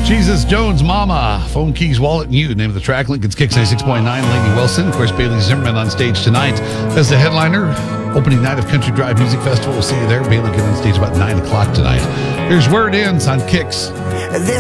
Jesus Jones, Mama, Phone Keys, Wallet, and You. Name of the track, Lincoln's Kicks 96.9, Lainey Wilson. Of course, Bailey Zimmerman on stage tonight as the headliner. Opening night of Country Drive Music Festival. We'll see you there. Bailey get on stage about 9 o'clock tonight. Here's Where It Ends on Kicks.